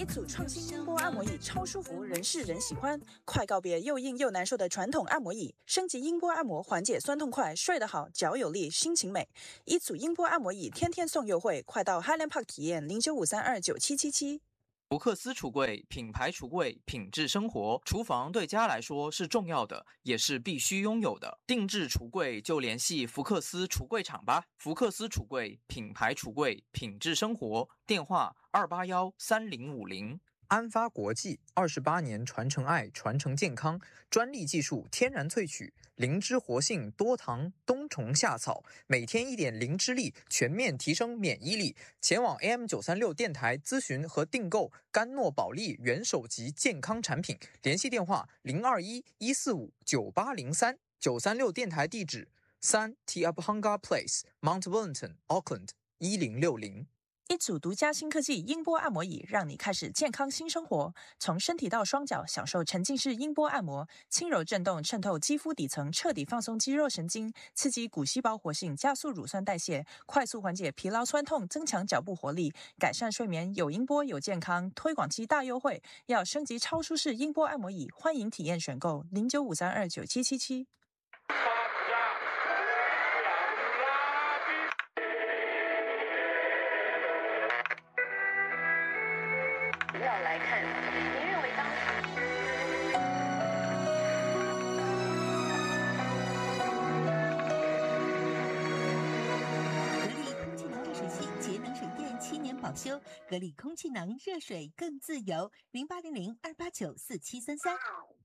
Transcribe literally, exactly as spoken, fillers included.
组创新音波按摩椅超舒服，人是人喜欢。快告别又硬又难受的传统按摩椅，升级音波按摩，缓解酸痛快，睡得好，脚有力，心情美。一组音波按摩椅天天送优惠，快到 Highland Park 体验零九五三二九七七七。 福克斯橱柜，品牌橱柜，品质生活。厨房对家来说是重要的，也是必须拥有的。定制橱柜就联系福克斯橱柜厂吧。福克斯橱柜，品牌橱柜，品质生活。电话二八幺三零五零。 安发国际二十八年传承爱，传承健康，专利技术，天然萃取，灵芝活性，多糖，冬虫夏草，每天一点灵芝力，全面提升免疫力。前往 A M 九三六电台咨询和订购甘诺宝利元首级健康产品，联系电话零二一一四五九八零三。九三六电台地址三 Tiabhanga Place Mount Wellington Auckland 一零六零。 一组独家新科技音波按摩椅，让你开始健康新生活。从身体到双脚，享受沉浸式音波按摩，轻柔震动渗透肌肤底层，彻底放松肌肉神经，刺激骨细胞活性，加速乳酸代谢，快速缓解疲劳酸痛，增强脚部活力，改善睡眠。有音波有健康，推广期大优惠，要升级超舒适音波按摩椅，欢迎体验选购零九五三二九七七七。 要来看，您认为当时？ 格力空气囊热水器节能水电七年保修，格力空气囊热水更自由。零八零零二八九四七三三。